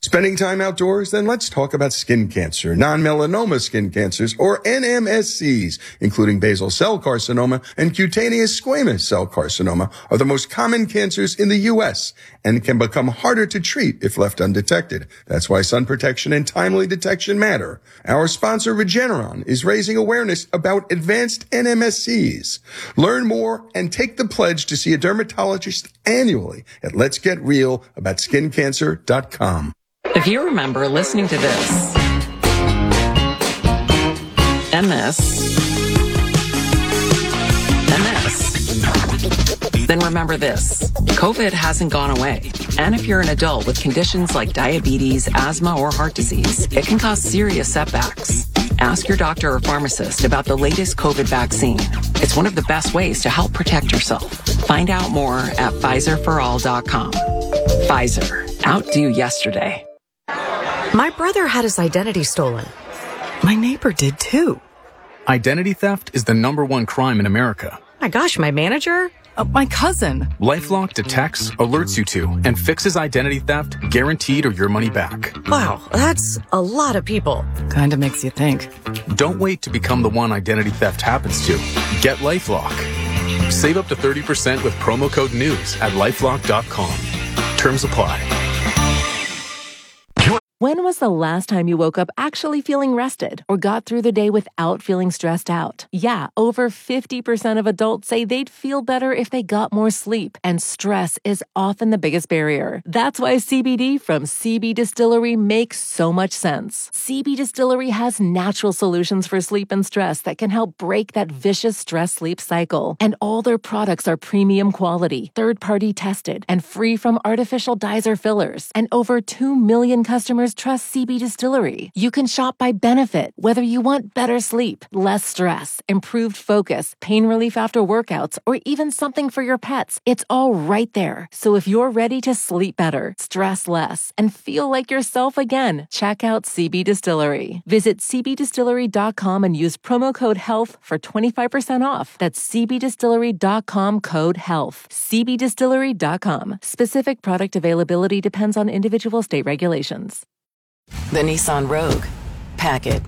Spending time outdoors? Then let's talk about skin cancer. Non-melanoma skin cancers, or NMSCs, including basal cell carcinoma and cutaneous squamous cell carcinoma, are the most common cancers in the U.S. and can become harder to treat if left undetected. That's why sun protection and timely detection matter. Our sponsor, Regeneron, is raising awareness about advanced NMSCs. Learn more and take the pledge to see a dermatologist annually at letsgetrealaboutSkinCancer.com. If you remember listening to this and this and this, then remember this. COVID hasn't gone away. And if you're an adult with conditions like diabetes, asthma, or heart disease, it can cause serious setbacks. Ask your doctor or pharmacist about the latest COVID vaccine. It's one of the best ways to help protect yourself. Find out more at PfizerForAll.com. Pfizer. Outdo yesterday. My brother had his identity stolen. My neighbor did too. Identity theft is the #1 crime in America. My gosh, my manager? My cousin. LifeLock detects, alerts you to, and fixes identity theft guaranteed or your money back. Wow, that's a lot of people. Kinda makes you think. Don't wait to become the one identity theft happens to. Get LifeLock. Save up to 30% with promo code NEWS at LifeLock.com. Terms apply. When was the last time you woke up actually feeling rested or got through the day without feeling stressed out? Yeah, over 50% of adults say they'd feel better if they got more sleep, and stress is often the biggest barrier. That's why CBD from CB Distillery makes so much sense. CB Distillery has natural solutions for sleep and stress that can help break that vicious stress-sleep cycle. And all their products are premium quality, third-party tested, and free from artificial dyes or fillers. And over 2 million customers trust CB Distillery. You can shop by benefit, whether you want better sleep, less stress, improved focus, pain relief after workouts, or even something for your pets. It's all right there. So if you're ready to sleep better, stress less, and feel like yourself again, check out CB Distillery. Visit cbdistillery.com and use promo code HEALTH for 25% off. That's cbdistillery.com, code HEALTH. cbdistillery.com. Specific product availability depends on individual state regulations. The Nissan Rogue. Pack it.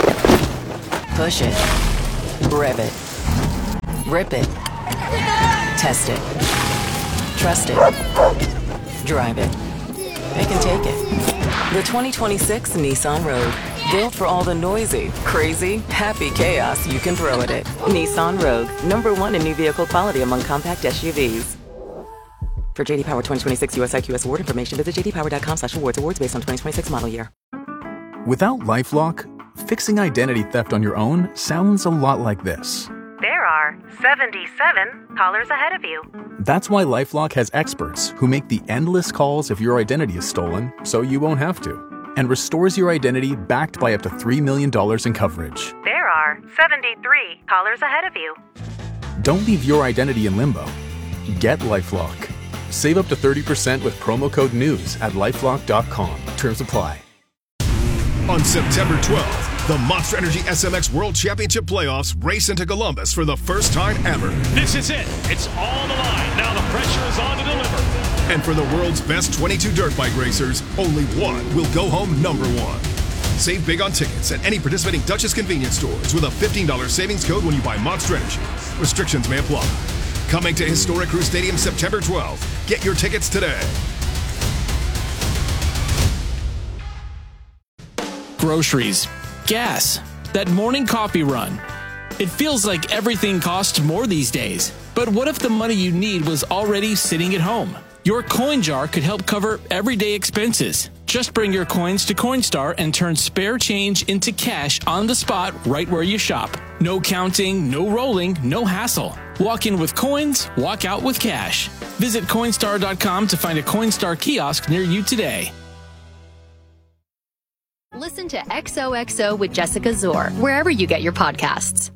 Push it. Rev it. Rip it. Test it. Trust it. Drive it. They can take it. The 2026 Nissan Rogue. Built for all the noisy, crazy, happy chaos you can throw at it. Nissan Rogue. #1 in new vehicle quality among compact SUVs. For JD Power 2026 US IQS award information, visit jdpower.com/awards. Awards based on 2026 model year. Without LifeLock, fixing identity theft on your own sounds a lot like this. There are 77 callers ahead of you. That's why LifeLock has experts who make the endless calls if your identity is stolen, so you won't have to, and restores your identity backed by up to $3 million in coverage. There are 73 callers ahead of you. Don't leave your identity in limbo. Get LifeLock. Save up to 30% with promo code NEWS at LifeLock.com. Terms apply. On September 12th, the Monster Energy SMX World Championship Playoffs race into Columbus for the first time ever. This is it. It's all the line. Now the pressure is on to deliver. And for the world's best 22 dirt bike racers, only one will go home #1. Save big on tickets at any participating Duchess convenience stores with a $15 savings code when you buy Monster Energy. Restrictions may apply. Coming to Historic Crew Stadium September 12th. Get your tickets today. Groceries, gas, that morning coffee run. It feels like everything costs more these days. But what if the money you need was already sitting at home? Your coin jar could help cover everyday expenses. Just bring your coins to Coinstar and turn spare change into cash on the spot right where you shop. No counting, no rolling, no hassle. Walk in with coins, walk out with cash. Visit Coinstar.com to find a Coinstar kiosk near you today. Listen to XOXO with Jessica Zor, wherever you get your podcasts.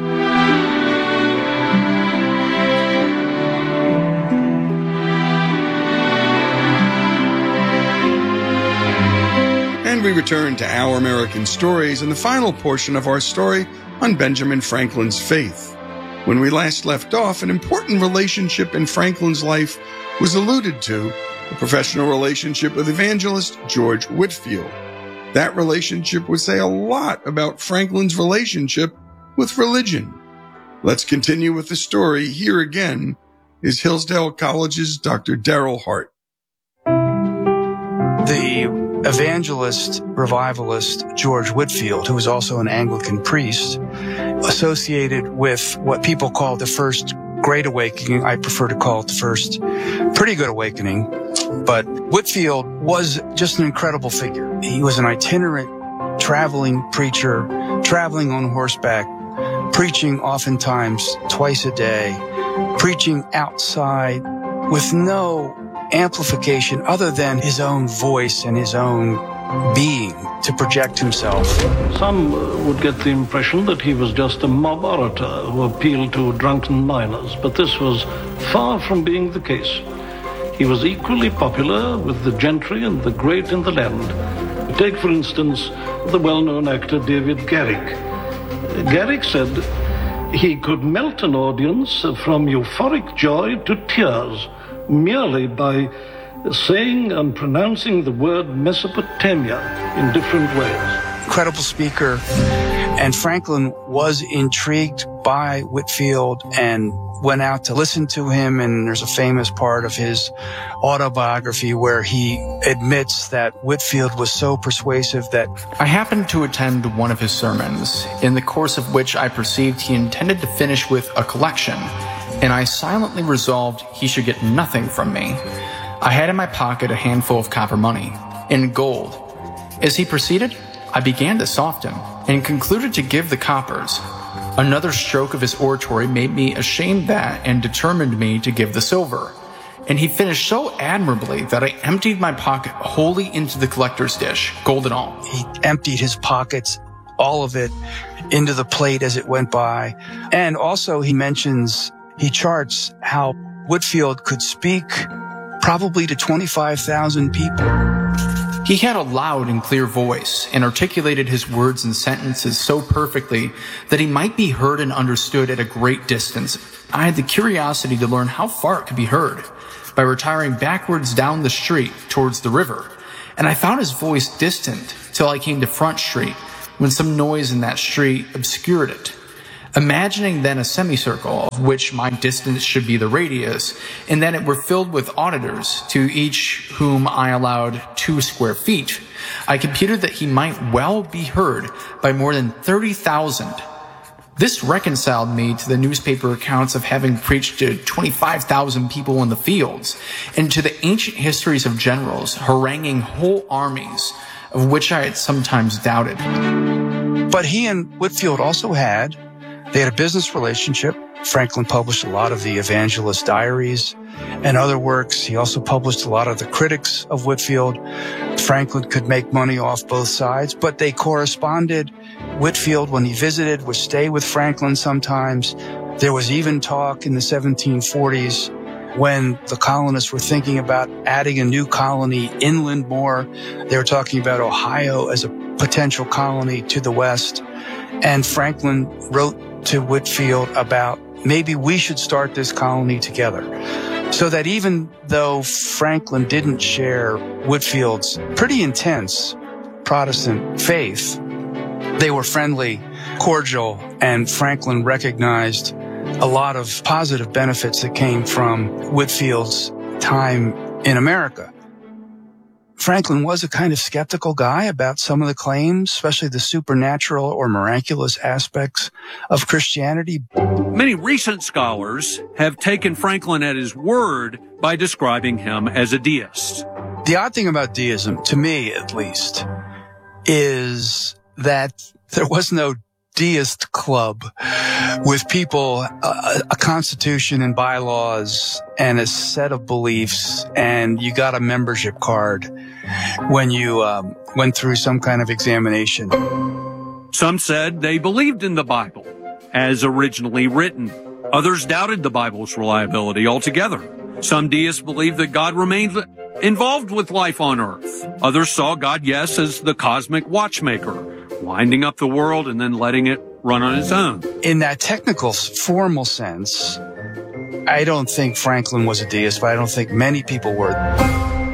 And we return to Our American Stories and the final portion of our story on Benjamin Franklin's faith. When we last left off, an important relationship in Franklin's life was alluded to a professional relationship with evangelist George Whitefield. That relationship would say a lot about Franklin's relationship with religion. Let's continue with the story. Here again is Hillsdale College's Dr. Darrell Hart. The evangelist, revivalist George Whitefield, who was also an Anglican priest, associated with what people call the first Great Awakening. I prefer to call it the first Pretty Good Awakening. But Whitefield was just an incredible figure. He was an itinerant, traveling preacher, traveling on horseback, preaching oftentimes twice a day, preaching outside with no amplification other than his own voice and his own being to project himself. Some would get the impression that he was just a mob orator who appealed to drunken miners, but this was far from being the case. He was equally popular with the gentry and the great in the land. Take, for instance, the well-known actor David Garrick. Garrick said he could melt an audience from euphoric joy to tears merely by saying and pronouncing the word Mesopotamia in different ways. Incredible speaker. And Franklin was intrigued by Whitefield and went out to listen to him. And there's a famous part of his autobiography where he admits that Whitefield was so persuasive that I happened to attend one of his sermons, in the course of which I perceived he intended to finish with a collection, and I silently resolved he should get nothing from me. I had in my pocket a handful of copper money, in gold. As he proceeded, I began to soft him, and concluded to give the coppers. Another stroke of his oratory made me ashamed that and determined me to give the silver. And he finished so admirably that I emptied my pocket wholly into the collector's dish, gold and all. He emptied his pockets, all of it, into the plate as it went by. And also he charts how Whitefield could speak probably to 25,000 people. He had a loud and clear voice and articulated his words and sentences so perfectly that he might be heard and understood at a great distance. I had the curiosity to learn how far it could be heard by retiring backwards down the street towards the river, and I found his voice distant till I came to Front Street, when some noise in that street obscured it. Imagining then a semicircle of which my distance should be the radius, and that it were filled with auditors, to each whom I allowed 2 square feet, I computed that he might well be heard by more than 30,000. This reconciled me to the newspaper accounts of having preached to 25,000 people in the fields, and to the ancient histories of generals haranguing whole armies, of which I had sometimes doubted. But he and Whitefield also they had a business relationship. Franklin published a lot of the Evangelist Diaries and other works. He also published a lot of the critics of Whitefield. Franklin could make money off both sides, but they corresponded. Whitefield, when he visited, would stay with Franklin sometimes. There was even talk in the 1740s when the colonists were thinking about adding a new colony inland more. They were talking about Ohio as a potential colony to the west. And Franklin wrote to Whitefield about maybe we should start this colony together. So that even though Franklin didn't share Whitefield's pretty intense Protestant faith, they were friendly, cordial, and Franklin recognized a lot of positive benefits that came from Whitefield's time in America. Franklin was a kind of skeptical guy about some of the claims, especially the supernatural or miraculous aspects of Christianity. Many recent scholars have taken Franklin at his word by describing him as a deist. The odd thing about deism, to me at least, is that there was no deist club with people, a constitution and bylaws and a set of beliefs, and you got a membership card when you went through some kind of examination. Some said they believed in the Bible as originally written. Others doubted the Bible's reliability altogether. Some deists believed that God remained involved with life on earth. Others saw God, yes, as the cosmic watchmaker, winding up the world and then letting it run on its own. In that technical, formal sense, I don't think Franklin was a deist, but I don't think many people were.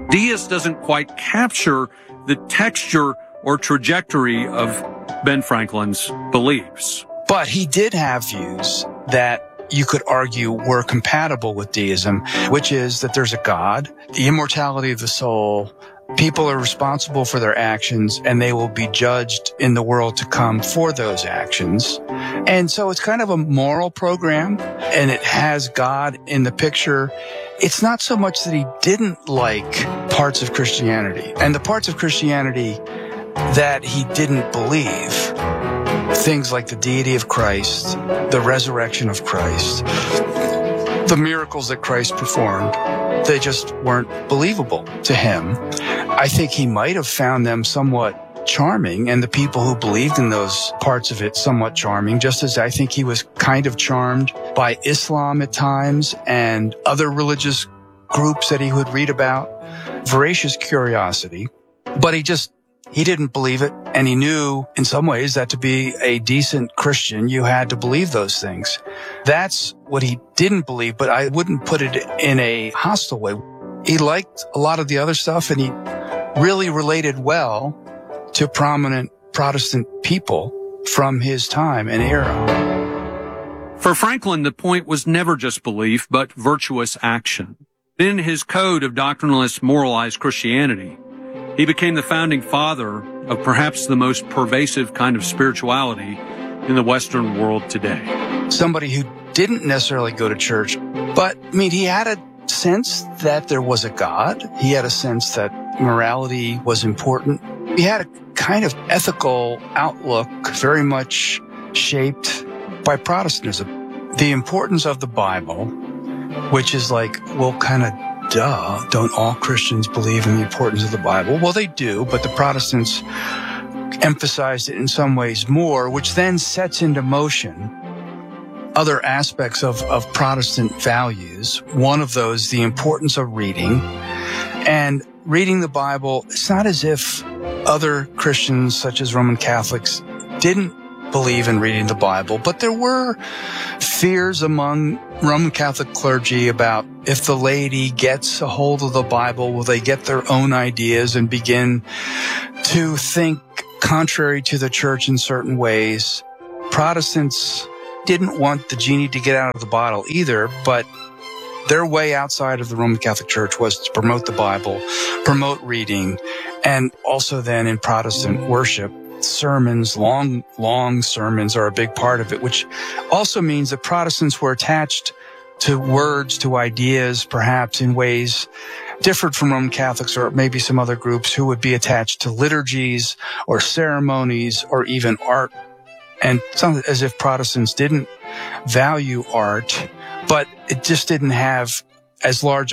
deist doesn't quite capture the texture or trajectory of Ben Franklin's beliefs. But he did have views that you could argue were compatible with deism, which is that there's a God, the immortality of the soul, people are responsible for their actions, and they will be judged in the world to come for those actions. And so it's kind of a moral program, and it has God in the picture. It's not so much that he didn't like parts of Christianity, and the parts of Christianity that he didn't believe, things like the deity of Christ, the resurrection of Christ, the miracles that Christ performed, they just weren't believable to him. I think he might have found them somewhat charming, and the people who believed in those parts of it somewhat charming, just as I think he was kind of charmed by Islam at times and other religious groups that he would read about. Voracious curiosity, but he didn't believe it, and he knew in some ways that to be a decent Christian, you had to believe those things. That's what he didn't believe, but I wouldn't put it in a hostile way. He liked a lot of the other stuff, and he really related well to prominent Protestant people from his time and era. For Franklin, the point was never just belief, but virtuous action. In his code of doctrinalist moralized Christianity, he became the founding father of perhaps the most pervasive kind of spirituality in the Western world today. Somebody who didn't necessarily go to church, but, he had a sense that there was a God. He had a sense that morality was important. He had a kind of ethical outlook very much shaped by Protestantism. The importance of the Bible, which is kind of duh, don't all Christians believe in the importance of the Bible? Well, they do, but the Protestants emphasized it in some ways more, which then sets into motion other aspects of Protestant values. One of those, the importance of reading. And reading the Bible, it's not as if other Christians, such as Roman Catholics, didn't believe in reading the Bible, but there were fears among Roman Catholic clergy about if the laity gets a hold of the Bible, will they get their own ideas and begin to think contrary to the church in certain ways. Protestants didn't want the genie to get out of the bottle either, but their way outside of the Roman Catholic Church was to promote the Bible, promote reading, and also then in Protestant worship, sermons, long sermons are a big part of it, which also means that Protestants were attached to words, to ideas, perhaps in ways different from Roman Catholics or maybe some other groups who would be attached to liturgies or ceremonies or even art. And it's not as if Protestants didn't value art, but it just didn't have as large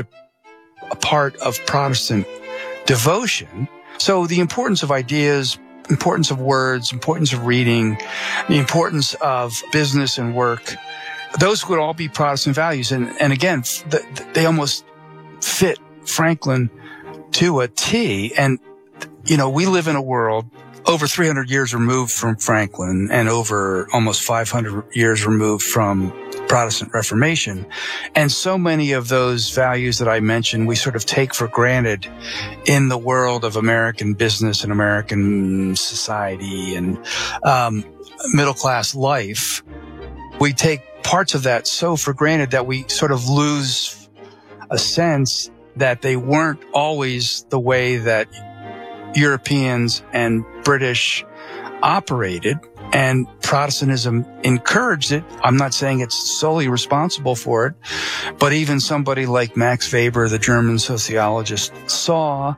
a part of Protestant devotion. So the importance of ideas, importance of words, importance of reading, the importance of business and work, those would all be Protestant values. And again, they almost fit Franklin to a T. And, we live in a world over 300 years removed from Franklin and over almost 500 years removed from Protestant Reformation. And so many of those values that I mentioned, we sort of take for granted in the world of American business and American society and middle-class life. We take parts of that so for granted that we sort of lose a sense that they weren't always the way that Europeans and British operated, and Protestantism encouraged it. I'm not saying it's solely responsible for it, but even somebody like Max Weber, the German sociologist, saw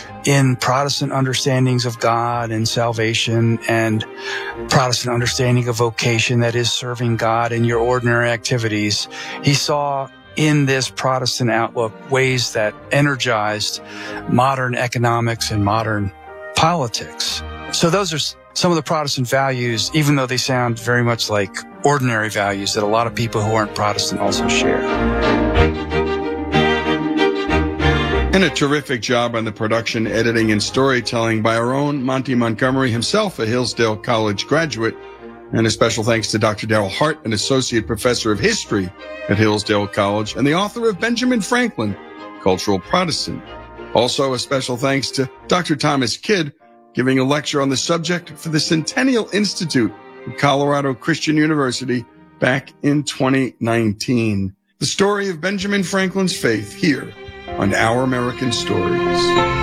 in Protestant understandings of God and salvation and Protestant understanding of vocation, that is serving God in your ordinary activities, he saw in this Protestant outlook ways that energized modern economics and modern politics. So those are some of the Protestant values, even though they sound very much like ordinary values that a lot of people who aren't Protestant also share. And a terrific job on the production, editing, and storytelling by our own Monty Montgomery, himself a Hillsdale College graduate. And a special thanks to Dr. Darrell Hart, an associate professor of history at Hillsdale College and the author of Benjamin Franklin, Cultural Protestant. Also, a special thanks to Dr. Thomas Kidd, giving a lecture on the subject for the Centennial Institute of Colorado Christian University back in 2019. The story of Benjamin Franklin's faith here on Our American Stories.